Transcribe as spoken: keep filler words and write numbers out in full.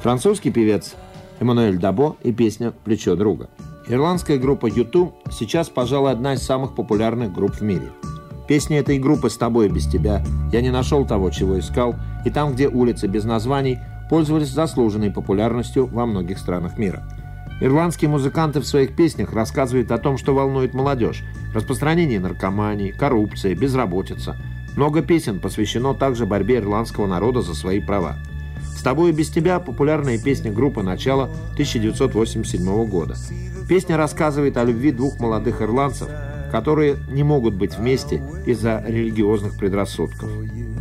Французский певец Эммануэль Дабо и песня «Плечо друга». Ирландская группа ю ту сейчас, пожалуй, одна из самых популярных групп в мире. Песни этой группы «С тобой и без тебя», «Я не нашел того, чего искал» и «Там, где улицы без названий» пользовались заслуженной популярностью во многих странах мира. Ирландские музыканты в своих песнях рассказывают о том, что волнует молодежь: распространение наркомании, коррупция, безработица. Много песен посвящено также борьбе ирландского народа за свои права. «С тобой и без тебя» – популярная песня группы начала тысяча девятьсот восемьдесят седьмого года. Песня рассказывает о любви двух молодых ирландцев, которые не могут быть вместе из-за религиозных предрассудков.